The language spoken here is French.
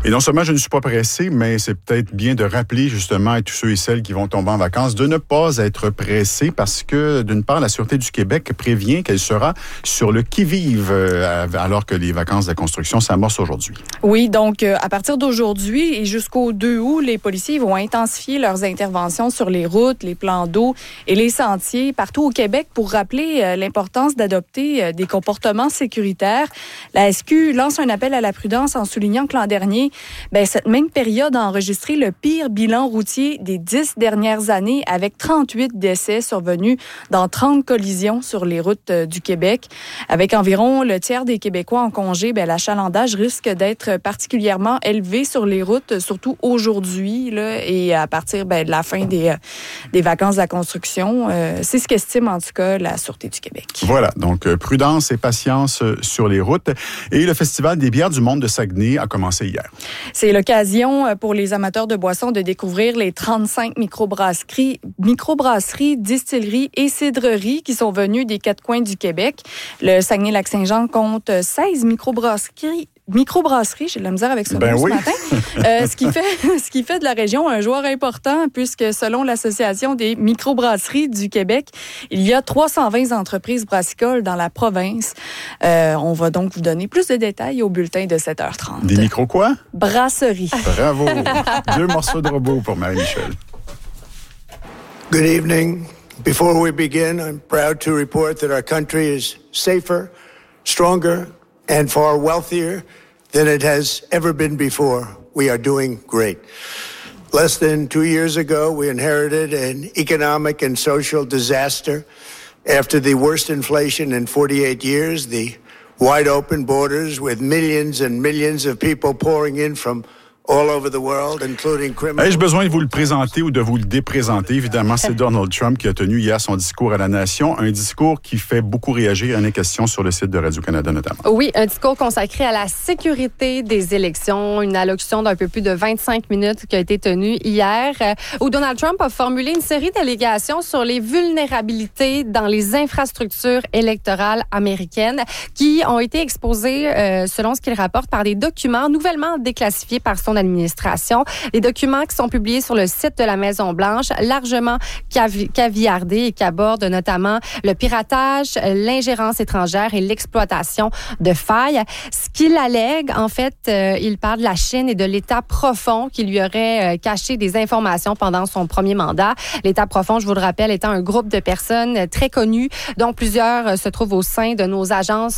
Et non seulement je ne suis pas pressé, mais c'est peut-être bien de rappeler justement à tous ceux et celles qui vont tomber en vacances de ne pas être pressés parce que, d'une part, la Sûreté du Québec prévient qu'elle sera sur le qui-vive alors que les vacances de la construction s'amorcent aujourd'hui. Oui, donc à partir d'aujourd'hui et jusqu'au 2 août, les policiers vont intensifier leurs interventions sur les routes, les plans d'eau et les sentiers partout au Québec pour rappeler l'importance d'adopter des comportements sécuritaires. La SQ lance un appel à la prudence en soulignant que l'an dernier, cette même période a enregistré le pire bilan routier des 10 dernières années avec 38 décès survenus dans 30 collisions sur les routes du Québec. Avec environ le tiers des Québécois en congé, l'achalandage risque d'être particulièrement élevé sur les routes, surtout aujourd'hui là, et à partir de la fin des vacances de la construction. C'est ce qu'estime en tout cas la Sûreté du Québec. Voilà, donc prudence et patience sur les routes. Et le Festival des bières du monde de Saguenay a commencé hier. C'est l'occasion pour les amateurs de boissons de découvrir les 35 microbrasseries, distilleries et cidreries qui sont venues des 4 coins du Québec. Le Saguenay-Lac-Saint-Jean compte 16 microbrasseries, j'ai de la misère avec ça ce matin. Ce qui fait de la région un joueur important puisque selon l'Association des microbrasseries du Québec, il y a 320 entreprises brassicoles dans la province. On va donc vous donner plus de détails au bulletin de 7h30. Des micros quoi? Brasseries. Bravo! 2 morceaux de robot pour Marie-Michel. Good evening. Before we begin, I'm proud to report that our country is safer, stronger, and far wealthier than it has ever been before. We are doing great. Less than 2 years ago, we inherited an economic and social disaster. After the worst inflation in 48 years, the wide open borders with millions and millions of people pouring in from all over the world, including criminals. Ai-je besoin de vous le présenter ou de vous le déprésenter? Évidemment, c'est Donald Trump qui a tenu hier son discours à la nation, un discours qui fait beaucoup réagir. Il y a questions sur le site de Radio-Canada notamment. Oui, un discours consacré à la sécurité des élections, une allocution d'un peu plus de 25 minutes qui a été tenue hier, où Donald Trump a formulé une série d'allégations sur les vulnérabilités dans les infrastructures électorales américaines qui ont été exposées, selon ce qu'il rapporte, par des documents nouvellement déclassifiés par son administration. Les documents qui sont publiés sur le site de la Maison-Blanche, largement caviardés et qui abordent notamment le piratage, l'ingérence étrangère et l'exploitation de failles. Ce qu'il allègue, en fait, il parle de la Chine et de l'État profond qui lui aurait caché des informations pendant son premier mandat. L'État profond, je vous le rappelle, étant un groupe de personnes très connues, dont plusieurs se trouvent au sein de nos agences